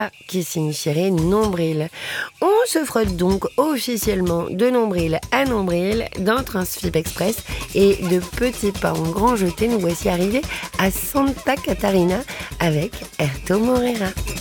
qui signifierait nombril. On se frotte donc officiellement de nombril à nombril dans Transfib Express et de petits pas en grand jeté, nous voici arrivés à Santa Catarina avec Erto Morera.